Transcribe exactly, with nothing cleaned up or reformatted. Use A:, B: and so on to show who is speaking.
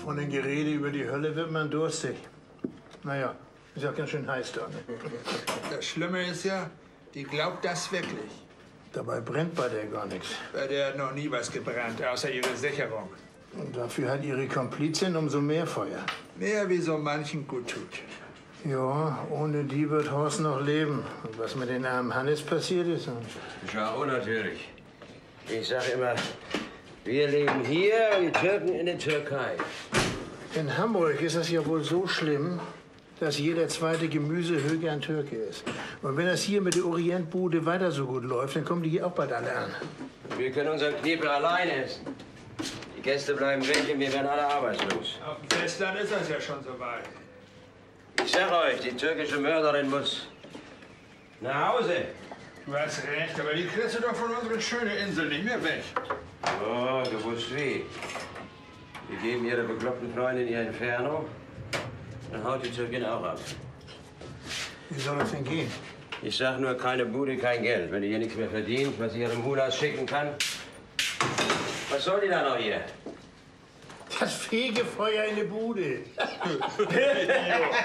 A: Von dem Gerede über die Hölle wird man durstig. Naja, ist ja ganz schön heiß da. Ne?
B: Das Schlimme ist ja, die glaubt das wirklich.
A: Dabei brennt bei der gar nichts.
B: Bei der hat noch nie was gebrannt, außer ihre Sicherung.
A: Und dafür hat ihre Komplizin umso mehr Feuer.
B: Mehr wie so manchen gut tut.
A: Ja, ohne die wird Horst noch leben. Und was mit den armen Hannes passiert ist?
C: Ist ja unnatürlich. Ich sag immer, wir leben hier und die Türken in der Türkei.
A: In Hamburg ist es ja wohl so schlimm, dass jeder zweite Gemüsehöger ein Türke ist. Und wenn das hier mit der Orientbude weiter so gut läuft, dann kommen die hier auch bald alle an.
C: Wir können unseren Knebel allein essen. Die Gäste bleiben weg und wir werden alle arbeitslos.
B: Auf dem Festland ist das ja schon so weit.
C: Ich sag euch, die türkische Mörderin muss nach Hause.
B: Du hast recht, aber die kriegst du doch von unserer schönen Insel nicht mehr weg.
C: Oh, gewusst wie. Wir geben ihrer bekloppten Freundin ihr Inferno. Dann haut die Türkin auch ab.
A: Wie soll das denn gehen?
C: Ich sag nur, keine Bude, kein Geld. Wenn die hier nichts mehr verdient, was ich ihrem Mulas schicken kann, was soll die dann noch hier?
A: Das Fegefeuer in der Bude.